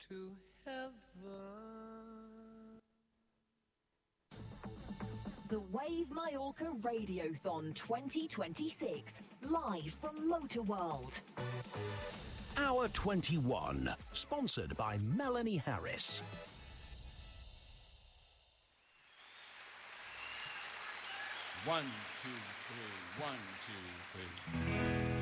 to heaven. The Wave Mallorca Radiothon 2026, live from Motor World. Hour 21, sponsored by Melanie Harris. One, two, three, 1, 2, 3.